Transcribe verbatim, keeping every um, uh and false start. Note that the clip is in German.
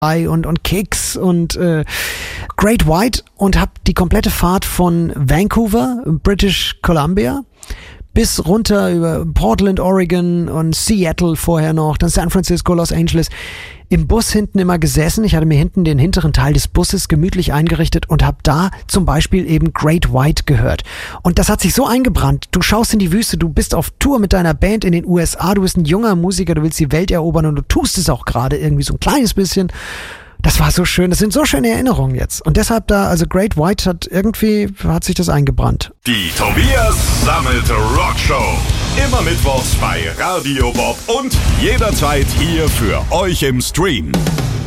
und, und Kicks und äh, Great White und habe die komplette Fahrt von Vancouver, British Columbia, bis runter über Portland, Oregon und Seattle vorher noch, dann San Francisco, Los Angeles, im Bus hinten immer gesessen. Ich hatte mir hinten den hinteren Teil des Busses gemütlich eingerichtet und habe da zum Beispiel eben Great White gehört. Und das hat sich so eingebrannt. Du schaust in die Wüste, du bist auf Tour mit deiner Band in den U S A, du bist ein junger Musiker, du willst die Welt erobern und du tust es auch gerade irgendwie so ein kleines bisschen. Das war so schön, das sind so schöne Erinnerungen jetzt. Und deshalb da, also Great White hat irgendwie, hat sich das eingebrannt. Die Tobias Sammet Rockshow. Immer mittwochs bei Radio Bob und jederzeit hier für euch im Stream.